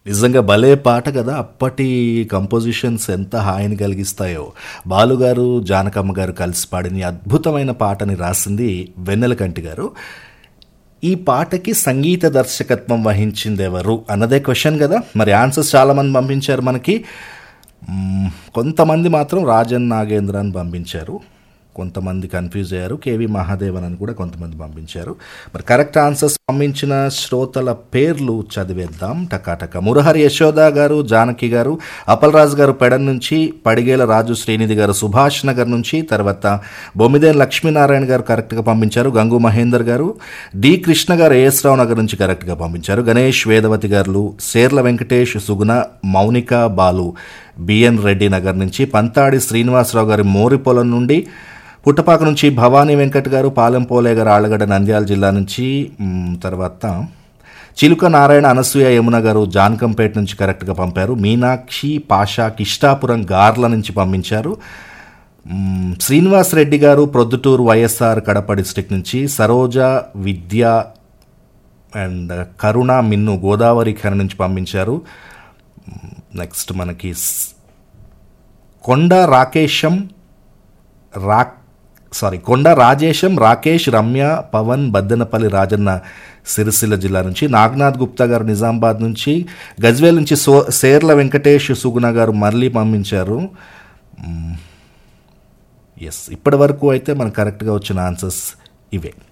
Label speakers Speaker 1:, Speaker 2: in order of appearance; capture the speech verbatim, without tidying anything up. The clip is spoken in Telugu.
Speaker 1: నిజంగా భలే పాట కదా! అప్పటి కంపోజిషన్స్ ఎంత హాయిని కలిగిస్తాయో. బాలుగారు, జానకమ్మ గారు కలిసి పాడిన ఈ అద్భుతమైన పాటని రాసింది వెన్నెలకంటి గారు. ఈ పాటకి సంగీత దర్శకత్వం వహించిందెవరు అన్నదే క్వెషన్ కదా! మరి ఆన్సర్స్ చాలామంది పంపించారు మనకి. మ్మ్, కొంతమంది మాత్రం రాజన్ నాగేంద్ర అని పంపించారు, కొంతమంది కన్ఫ్యూజ్ అయ్యారు. కేవి మహాదేవన్ అని కూడా కొంతమంది పంపించారు. మరి కరెక్ట్ ఆన్సర్స్ పంపించిన శ్రోతల పేర్లు చదివేద్దాం టకాటక. మురహరి యశోద గారు, జానకి గారు, అప్పలరాజు గారు పెడన్ నుంచి, పడిగేల రాజు శ్రీనిధి గారు సుభాష్ నగర్ నుంచి, తర్వాత బొమ్మిదేని లక్ష్మీనారాయణ గారు కరెక్ట్గా పంపించారు. గంగు మహేందర్ గారు, డి కృష్ణ గారు ఏఎస్ రావు నగర్ నుంచి కరెక్ట్గా పంపించారు. గణేష్ వేదవతి గారు, సేర్ల వెంకటేష్, సుగుణ, మౌనిక బాలు బిఎన్ రెడ్డి నగర్ నుంచి, పంతాడి శ్రీనివాసరావు గారి మోరిపొలం నుండి, పుట్టపాక నుంచి భవానీ వెంకట్ గారు, పాలెం పోలే గారు ఆళ్ళగడ్డ నంద్యాల జిల్లా నుంచి, మ్, తర్వాత చిలుక నారాయణ, అనసూయ యమున గారు జాన్కంపేట నుంచి కరెక్ట్గా పంపారు. మీనాక్షి పాషా కిష్టాపురం గార్ల నుంచి పంపించారు. మ్, శ్రీనివాస్ రెడ్డి గారు ప్రొద్దుటూరు వైఎస్ఆర్ కడప డిస్టిక్ నుంచి, సరోజ విద్య అండ్ కరుణ మిన్ను గోదావరి ఖన నుంచి పంపించారు. నెక్స్ట్ మనకి స్- కొండ రాకేశం రా సారీ కొండ రాజేశం, రాకేష్, రమ్య, పవన్, బద్దెనపల్లి రాజన్న సిరిసిల్ల జిల్లా నుంచి, నాగనాథ్ గుప్తా గారు నిజామాబాద్ నుంచి, గజ్వేల్ నుంచి సో సేర్ల వెంకటేష్, సుగుణ గారు మళ్ళీ పంపించారు. ఎస్, ఇప్పటి వరకు అయితే మనకు కరెక్ట్గా వచ్చిన ఆన్సర్స్ ఇవే.